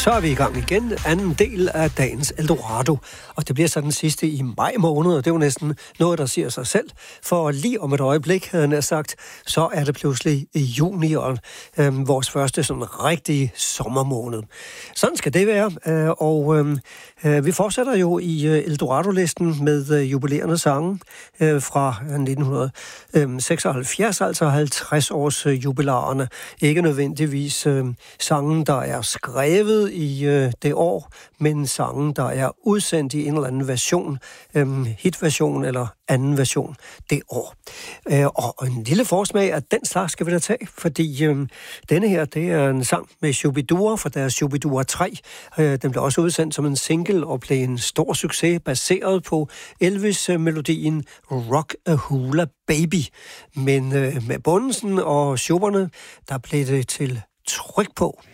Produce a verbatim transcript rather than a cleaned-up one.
Så er vi i gang igen. Anden del af dagens Eldorado. Og det bliver så den sidste i maj måned, og det er jo næsten noget, der siger sig selv. For lige om et øjeblik, havde jeg sagt, så er det pludselig i juni, og øh, vores første sådan rigtige sommermåned. Sådan skal det være, øh, og øh, vi fortsætter jo i øh, Eldorado-listen med øh, jubilerende sange øh, fra nitten seksoghalvfjerds, altså halvtreds års øh, jubilarerne. Ikke nødvendigvis øh, sangen, der er skrevet i øh, det år, men sangen, der er udsendt i en eller anden version, øh, hitversion eller anden version det år. Øh, og en lille forsmag af den slags skal vi da tage, fordi øh, denne her, det er en sang med Shubidua fra deres Shubidua tre. Øh, den blev også udsendt som en single og blev en stor succes, baseret på Elvis-melodien Rock a Hula Baby. Men øh, med bundsen og shubberne, der blev det til tryk på.